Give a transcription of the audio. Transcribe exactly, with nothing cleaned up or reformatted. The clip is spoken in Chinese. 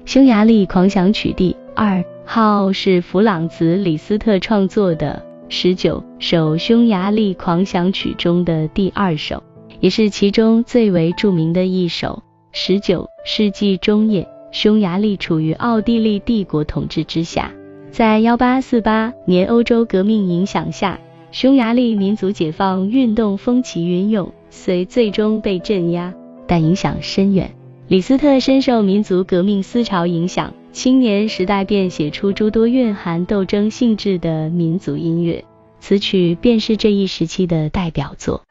匈牙利狂想曲第二号是弗朗茨·李斯特创作的十九首匈牙利狂想曲中的第二首，也是其中最为著名的一首。十九世纪中叶，匈牙利处于奥地利帝国统治之下，在一八四八年欧洲革命影响下，匈牙利民族解放运动风起云涌，虽最终被镇压，但影响深远。李斯特深受民族革命思潮影响，青年时代便写出诸多蕴含斗争性质的民族音乐，此曲便是这一时期的代表作。